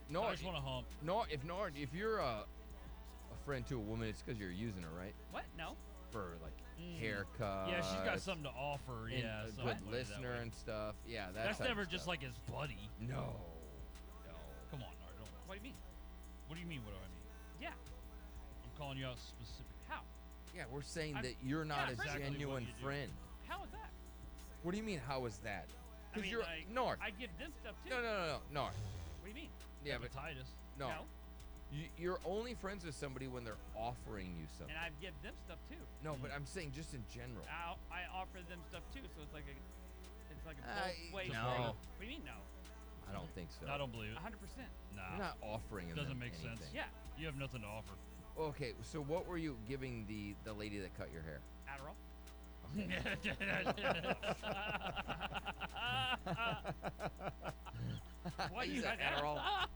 No, I just want to hump. No, if you're a friend to a woman, it's because you're using her, right? What? No. For like haircut. Yeah, she's got something to offer. Yeah, a something good like listener that way. and stuff. Yeah, That's type never of just stuff. like his buddy. No. Come on, Nard. Don't. What do you mean? What do you mean? What do I mean? Yeah. I'm calling you out specifically. How? Yeah, we're saying I'm- that you're not yeah, a exactly what genuine you do. friend. How is that? What do you mean? How is that? I Because mean, you're like, Nord. I give them stuff too. No. What do you mean? Yeah, but Hepatitis. no. You're only friends with somebody when they're offering you something. And I give them stuff too. No, but I'm saying just in general. I offer them stuff too, so it's like a both way. no. What do you mean no? I don't think so. I don't believe it. 100%. Nah. You're not offering them Doesn't make anything. sense. Yeah. You have nothing to offer. Okay, so what were you giving the lady that cut your hair? Adderall. Why you got Adderall?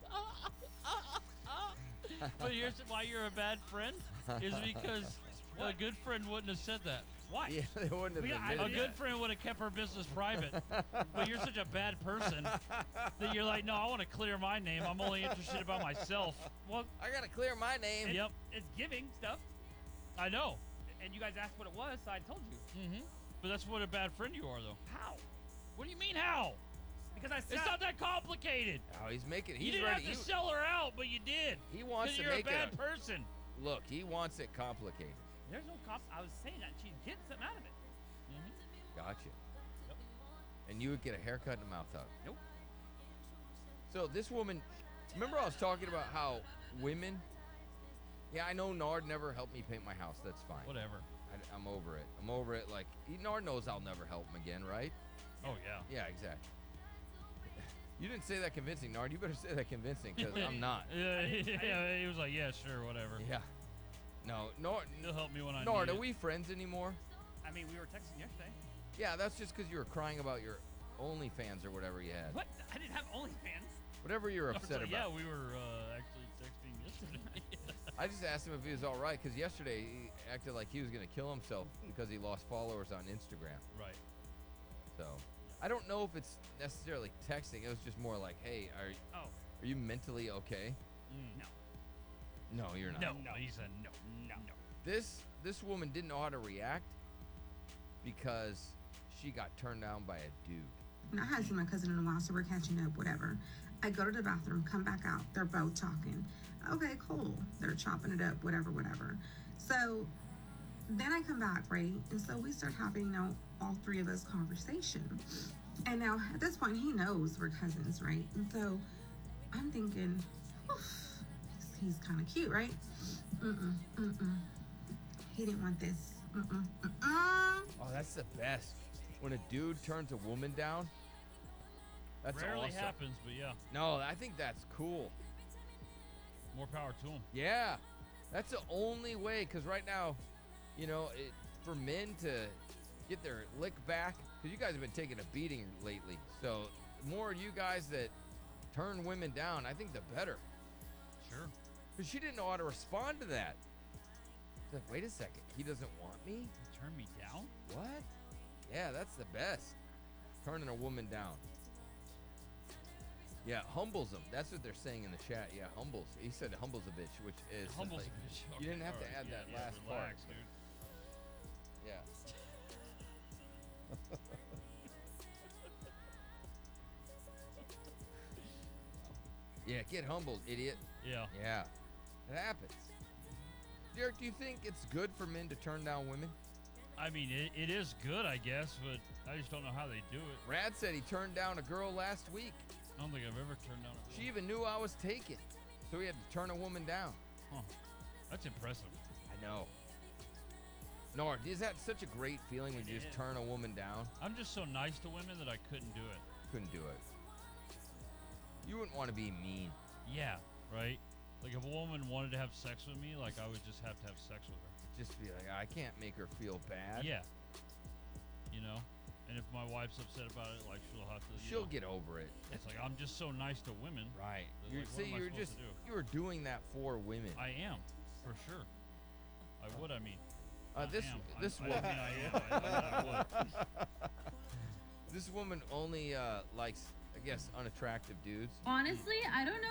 But here's why you're a bad friend is because a good friend wouldn't have said that. Why? Yeah, they wouldn't have Yeah, admitted A that. good friend would have kept her business private. But you're such a bad person that you're like, no, I want to clear my name. I'm only interested about myself. Well, I gotta clear my name. Yep, it's giving stuff, I know. and you guys asked what it was, so I told you. Mm-hmm. But that's what a bad friend you are, though. How? What do you mean, how? Because I It's said not that complicated. Oh, he's making. He's You didn't ready. have to sell her out, but you did. He wants to Because you're a make bad it. person. Look, he wants it complicated. there's no cost. I was saying that she's getting something out of it. Gotcha. Yep. And you would get a haircut and a mouth hug. Nope. So this woman, remember I was talking about how women. Yeah, I know Nard never helped me paint my house. That's fine. Whatever. I'm over it. I'm over it. Like Nard knows I'll never help him again, right? Oh, yeah. Yeah, exactly. You didn't say that convincing, Nard. You better say that convincing, because I'm not. Yeah, he was like, yeah, sure, whatever. Yeah. No, Nard. He'll help me when I Nard, need are it. we friends anymore? I mean, we were texting yesterday. Yeah, that's just because you were crying about your OnlyFans or whatever you had. What? I didn't have OnlyFans. Whatever you're I was upset like, about. yeah, we were actually texting yesterday. I just asked him if he was all right, because yesterday he acted like he was going to kill himself because he lost followers on Instagram. Right. So I don't know if it's necessarily texting. It was just more like, hey, are you mentally okay? No. No, you're not. No, he said no. No. This woman didn't know how to react because she got turned down by a dude. And I hadn't seen my cousin in a while, so we're catching up, whatever. I go to the bathroom, come back out. They're both talking. Okay, cool. They're chopping it up, whatever. So then I come back, right? And so we start having, all three of us conversation. And now at this point, he knows we're cousins, right? And so I'm thinking, oof, he's kind of cute, right? He didn't want this. Oh, that's the best. When a dude turns a woman down, that's Rarely awesome. happens, but yeah, No, I think that's cool. more power to him. Yeah, that's the only way. Because right now, for men to get their lick back, because you guys have been taking a beating lately. So the more you guys that turn women down, I think the better. Sure. Because she didn't know how to respond to that. She's like, wait a second, he doesn't want me? You turned me down? What? Yeah, that's the best. Turning a woman down. Yeah, humbles them. That's what they're saying in the chat. Yeah, humbles. He said humbles a bitch, which is Humbles like, a bitch. You didn't have to alright, add yeah, that yeah, last relax, part. dude. Yeah. Yeah, get humbled, idiot. Yeah. Yeah, it happens. Derek, do you think it's good for men to turn down women? I mean, it is good, I guess, but I just don't know how they do it. Rad said he turned down a girl last week. I don't think I've ever turned down a girl. She even knew I was taken, so he had to turn a woman down. Huh. That's impressive. I know. Nord, is that such a great feeling when you just turn a woman down? I'm just so nice to women that I couldn't do it. Couldn't do it. You wouldn't want to be mean. Yeah, right? Like if a woman wanted to have sex with me, like I would just have to have sex with her. Just be like, I can't make her feel bad. Yeah. And if my wife's upset about it, like she'll have to. She'll get over it. It's like I'm just so nice to women. Right. Like, You what see, am I you're supposed just to do? you're doing that for women. I am, for sure. I would. I mean. This I am. this I woman mean, I am. I would. this woman only likes, I guess, unattractive dudes. Honestly, I don't know